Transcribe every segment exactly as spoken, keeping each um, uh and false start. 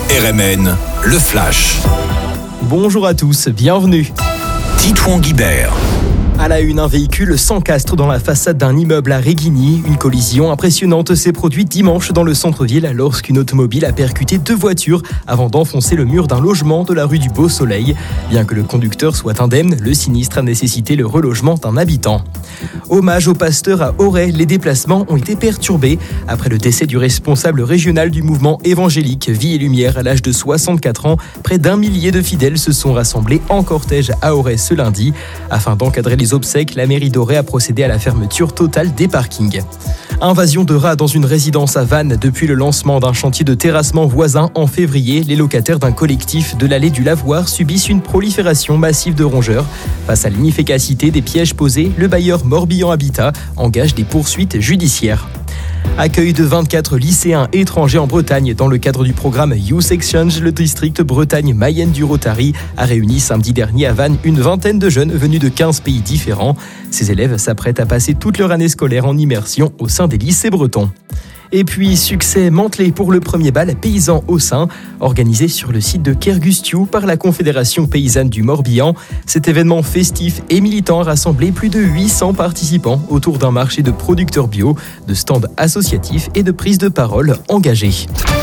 R M N, le Flash. Bonjour à tous, bienvenue. Titouan Guibert. À la une, un véhicule s'encastre dans la façade d'un immeuble à Régigny. Une collision impressionnante s'est produite dimanche dans le centre-ville lorsqu'une automobile a percuté deux voitures avant d'enfoncer le mur d'un logement de la rue du Beau Soleil. Bien que le conducteur soit indemne, le sinistre a nécessité le relogement d'un habitant. Hommage au pasteur à Auray, les déplacements ont été perturbés après le décès du responsable régional du mouvement évangélique Vie et Lumière à l'âge de soixante-quatre ans. Près d'un millier de fidèles se sont rassemblés en cortège à Auray ce lundi. Afin d'encadrer les obsèques, la mairie d'Auray a procédé à la fermeture totale des parkings. Invasion de rats dans une résidence à Vannes. Depuis le lancement d'un chantier de terrassement voisin en février, les locataires d'un collectif de l'allée du Lavoir subissent une prolifération massive de rongeurs. Face à l'inefficacité des pièges posés, le bailleur Morbihan Habitat engage des poursuites judiciaires. Accueil de vingt-quatre lycéens étrangers en Bretagne dans le cadre du programme Youth Exchange. Le district Bretagne-Mayenne du Rotary a réuni samedi dernier à Vannes une vingtaine de jeunes venus de quinze pays différents. Ces élèves s'apprêtent à passer toute leur année scolaire en immersion au sein des lycées bretons. Et puis, succès mantelé pour le premier bal paysan au sein, organisé sur le site de Kergustiu par la Confédération paysanne du Morbihan. Cet événement festif et militant a rassemblé plus de huit cents participants autour d'un marché de producteurs bio, de stands associatifs et de prises de parole engagées.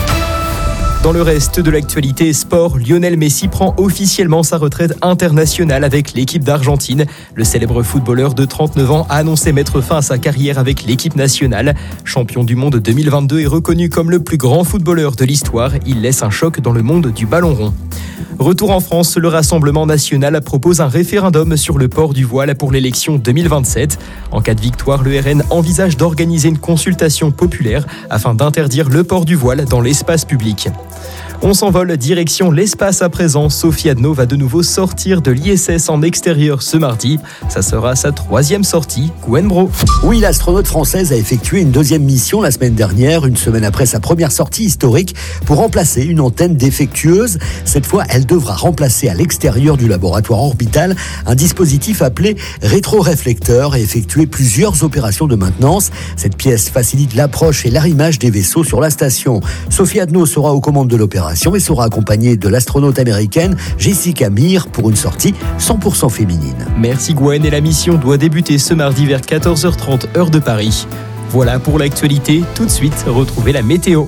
Dans le reste de l'actualité sport, Lionel Messi prend officiellement sa retraite internationale avec l'équipe d'Argentine. Le célèbre footballeur de trente-neuf ans a annoncé mettre fin à sa carrière avec l'équipe nationale. Champion du monde deux mille vingt-deux et reconnu comme le plus grand footballeur de l'histoire, il laisse un choc dans le monde du ballon rond. Retour en France, le Rassemblement national propose un référendum sur le port du voile pour l'élection deux mille vingt-sept. En cas de victoire, le R N envisage d'organiser une consultation populaire afin d'interdire le port du voile dans l'espace public. On s'envole direction l'espace à présent. Sophie Adno va de nouveau sortir de l'I S S en extérieur ce mardi. Ça sera sa troisième sortie. Gwen Bro. Oui, l'astronaute française a effectué une deuxième mission la semaine dernière, une semaine après sa première sortie historique, pour remplacer une antenne défectueuse. Cette fois, elle devra remplacer à l'extérieur du laboratoire orbital un dispositif appelé rétroréflecteur et effectuer plusieurs opérations de maintenance. Cette pièce facilite l'approche et l'arrimage des vaisseaux sur la station. Sophie Adno sera aux commandes de l'opération et sera accompagnée de l'astronaute américaine Jessica Meir pour une sortie cent pour cent féminine. Merci Gwen, et la mission doit débuter ce mardi vers quatorze heures trente heure de Paris. Voilà pour l'actualité. Tout de suite, retrouvez la météo.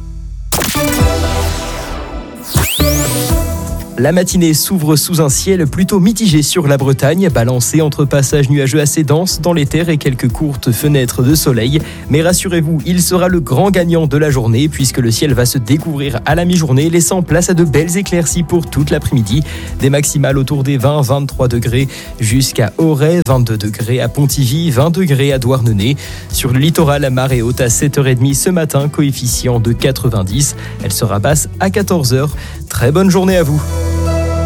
La matinée s'ouvre sous un ciel plutôt mitigé sur la Bretagne, balancé entre passages nuageux assez denses dans les terres et quelques courtes fenêtres de soleil. Mais rassurez-vous, il sera le grand gagnant de la journée puisque le ciel va se découvrir à la mi-journée, laissant place à de belles éclaircies pour toute l'après-midi. Des maximales autour des vingt à vingt-trois degrés jusqu'à Auray, vingt-deux degrés à Pontivy, vingt degrés à Douarnenez. Sur le littoral, marée haute à sept heures trente ce matin, coefficient de quatre-vingt-dix. Elle sera basse à quatorze heures. Très bonne journée à vous.